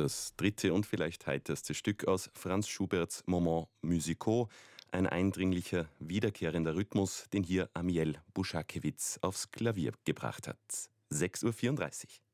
Das dritte und vielleicht heiterste Stück aus Franz Schuberts Moments musicaux, ein eindringlicher, wiederkehrender Rhythmus, den hier Amiel Buschakewitz aufs Klavier gebracht hat. 6:34 Uhr.